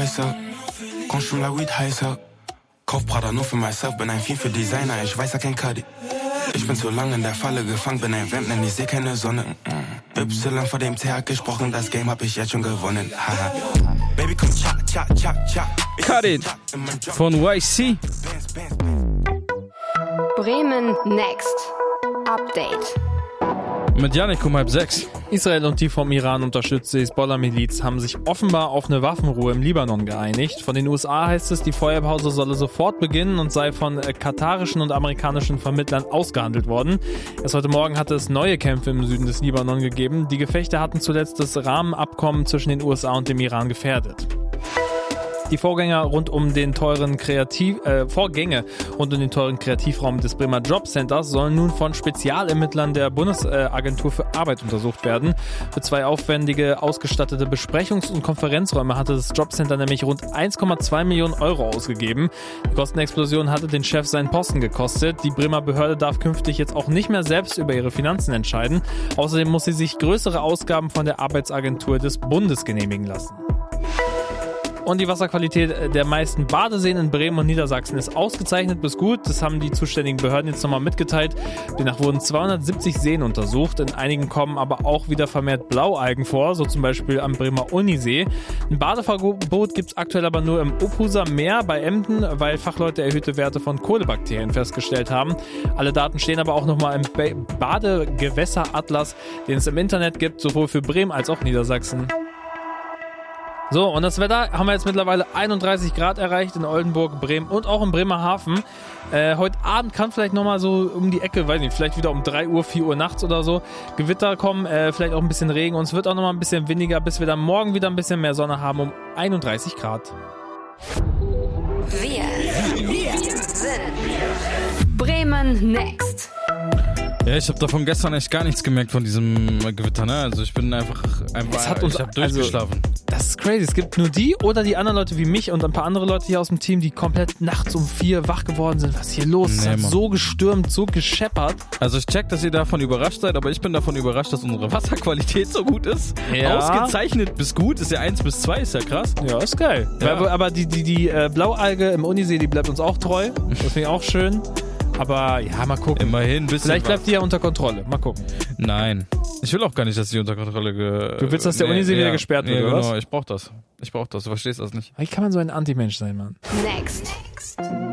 weißer. Consomme la Weed heißer. Kauf Prada nur für myself, bin ein Vieh für Designer, ich weiß ja kein Cuddy. Ich bin zu lange in der Falle gefangen, bin ein Vamp, denn ich seh keine Sonne. Y vor dem TH gesprochen, das Game hab ich jetzt schon gewonnen. Baby, komm, cha, cha, cha, cha. Cut it von YC. Bremen Next Update. Mit Yannick um 5:30. Israel und die vom Iran unterstützte Hisbollah-Miliz haben sich offenbar auf eine Waffenruhe im Libanon geeinigt. Von den USA heißt es, die Feuerpause solle sofort beginnen und sei von katarischen und amerikanischen Vermittlern ausgehandelt worden. Erst heute Morgen hatte es neue Kämpfe im Süden des Libanon gegeben. Die Gefechte hatten zuletzt das Rahmenabkommen zwischen den USA und dem Iran gefährdet. Die Vorgänge rund um den teuren Kreativraum des Bremer Jobcenters sollen nun von Spezialermittlern der Bundesagentur für Arbeit untersucht werden. Für 2 aufwendige, ausgestattete Besprechungs- und Konferenzräume hatte das Jobcenter nämlich rund 1,2 Millionen Euro ausgegeben. Die Kostenexplosion hatte den Chef seinen Posten gekostet. Die Bremer Behörde darf künftig jetzt auch nicht mehr selbst über ihre Finanzen entscheiden. Außerdem muss sie sich größere Ausgaben von der Arbeitsagentur des Bundes genehmigen lassen. Und die Wasserqualität der meisten Badeseen in Bremen und Niedersachsen ist ausgezeichnet bis gut. Das haben die zuständigen Behörden jetzt nochmal mitgeteilt. Demnach wurden 270 Seen untersucht. In einigen kommen aber auch wieder vermehrt Blaualgen vor, so zum Beispiel am Bremer Unisee. Ein Badeverbot gibt es aktuell aber nur im Ophuser Meer bei Emden, weil Fachleute erhöhte Werte von Kolibakterien festgestellt haben. Alle Daten stehen aber auch nochmal im Badegewässeratlas, den es im Internet gibt, sowohl für Bremen als auch Niedersachsen. So, und das Wetter haben wir jetzt mittlerweile 31 Grad erreicht in Oldenburg, Bremen und auch in Bremerhaven. Heute Abend kann vielleicht nochmal so um die Ecke, weiß nicht, vielleicht wieder um 3 Uhr, 4 Uhr nachts oder so Gewitter kommen, vielleicht auch ein bisschen Regen und es wird auch nochmal ein bisschen windiger, bis wir dann morgen wieder ein bisschen mehr Sonne haben um 31 Grad. Wir sind Bremen Next. Ja, ich habe davon gestern echt gar nichts gemerkt von diesem Gewitter, ne? Also ich bin einfach ich habe durchgeschlafen. Das ist crazy. Es gibt nur die oder die anderen Leute wie mich und ein paar andere Leute hier aus dem Team, die komplett nachts um 4 wach geworden sind. Was ist hier los? Es hat so gestürmt, so gescheppert. Also ich check, dass ihr davon überrascht seid, aber ich bin davon überrascht, dass unsere Wasserqualität so gut ist. Ja. Ausgezeichnet bis gut, ist ja 1 bis 2, ist ja krass. Ja, ist geil. Ja. Aber die Blaualge im Unisee, die bleibt uns auch treu. Das finde ich auch schön. Aber ja, mal gucken. Immerhin ein bisschen. Vielleicht bleibt die ja unter Kontrolle. Mal gucken. Nein. Ich will auch gar nicht, dass die unter Kontrolle Du willst, dass der Unisee wieder gesperrt wird, oder was? Genau, ich brauch das. Du verstehst das nicht. Wie kann man so ein Anti-Mensch sein, Mann? Next.